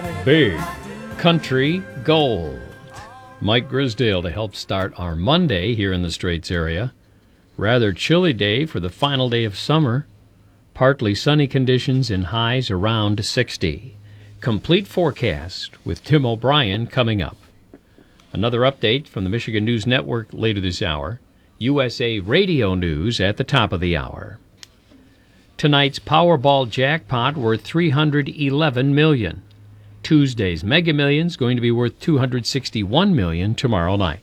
Big Country Gold. Mike Grisdale to help start our Monday here in the Straits area. Rather chilly day for the final day of summer. Partly sunny conditions and highs around 60. Complete forecast with Tim O'Brien coming up. Another update from the Michigan News Network later this hour. USA Radio News at the top of the hour. Tonight's Powerball jackpot worth $311 million. Tuesday's Mega Millions going to be worth $261 million tomorrow night.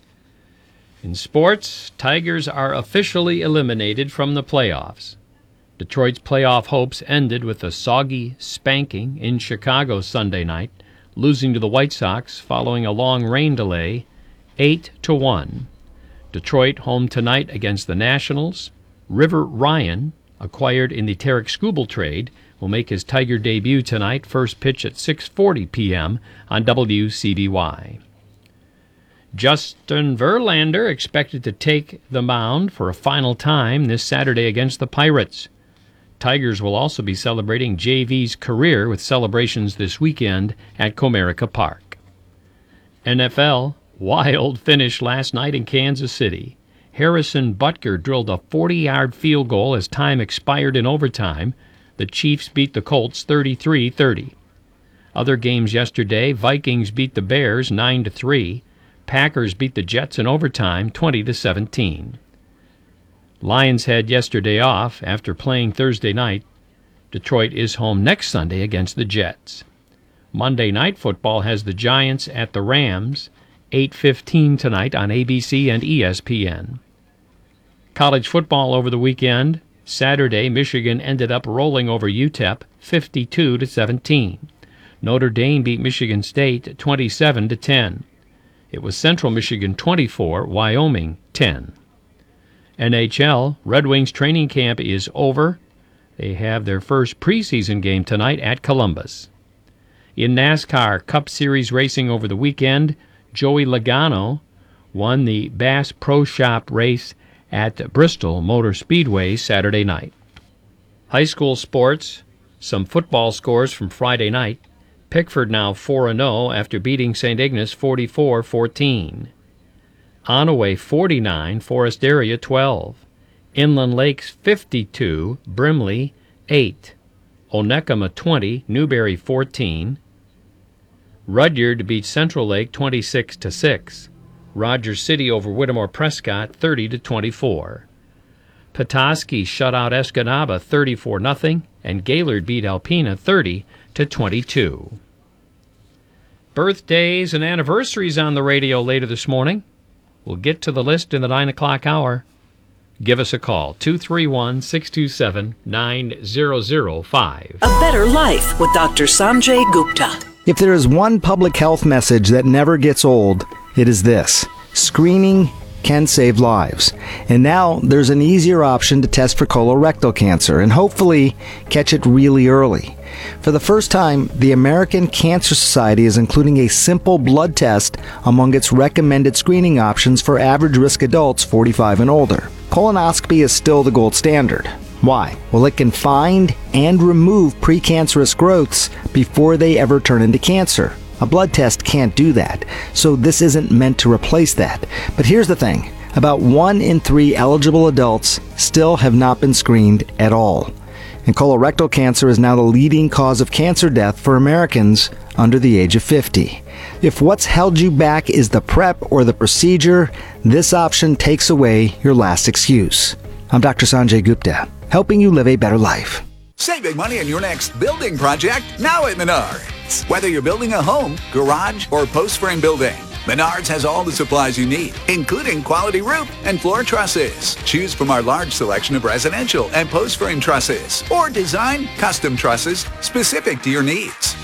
In sports, Tigers are officially eliminated from the playoffs. Detroit's playoff hopes ended with a soggy spanking in Chicago Sunday night, losing to the White Sox following a long rain delay, 8-1. Detroit home tonight against the Nationals. River Ryan, acquired in the Tarek Skubal trade, will make his Tiger debut tonight, first pitch at 6:40 p.m. on WCBY. Justin Verlander expected to take the mound for a final time this Saturday against the Pirates. Tigers will also be celebrating JV's career with celebrations this weekend at Comerica Park. NFL, wild finish last night in Kansas City. Harrison Butker drilled a 40-yard field goal as time expired in overtime. The Chiefs beat the Colts 33-30. Other games yesterday, Vikings beat the Bears 9-3. Packers beat the Jets in overtime 20-17. Lions had yesterday off after playing Thursday night. Detroit is home next Sunday against the Jets. Monday Night Football has the Giants at the Rams, 8:15 tonight on ABC and ESPN. College football over the weekend. Saturday, Michigan ended up rolling over UTEP 52-17. Notre Dame beat Michigan State 27-10. It was Central Michigan 24, Wyoming 10. NHL, Red Wings training camp is over. They have their first preseason game tonight at Columbus. In NASCAR Cup Series racing over the weekend, Joey Logano won the Bass Pro Shop race at Bristol Motor Speedway Saturday night. High school sports, some football scores from Friday night. Pickford now 4-0 after beating St. Ignace 44-14. Onaway 49, Forest Area 12. Inland Lakes 52, Brimley 8. Onekama 20, Newberry 14. Rudyard beat Central Lake 26-6. Rogers City over Whittemore Prescott 30-24. Petoskey shut out Escanaba 34-0, and Gaylord beat Alpena 30-22. Birthdays and anniversaries on the radio later this morning. We'll get to the list in the 9 o'clock hour. Give us a call, 231-627-9005. A Better Life with Dr. Sanjay Gupta. If there is one public health message that never gets old, it is this: screening can save lives. And now there's an easier option to test for colorectal cancer and hopefully catch it really early. For the first time, the American Cancer Society is including a simple blood test among its recommended screening options for average-risk adults 45 and older. Colonoscopy is still the gold standard. Why? Well, it can find and remove precancerous growths before they ever turn into cancer. A blood test can't do that, so this isn't meant to replace that. But here's the thing. About 1 in 3 eligible adults still have not been screened at all. And colorectal cancer is now the leading cause of cancer death for Americans under the age of 50. If what's held you back is the prep or the procedure, this option takes away your last excuse. I'm Dr. Sanjay Gupta, helping you live a better life. Save big money on your next building project now at Menards. Whether you're building a home, garage, or post-frame building, Menards has all the supplies you need, including quality roof and floor trusses. Choose from our large selection of residential and post-frame trusses, or design custom trusses specific to your needs.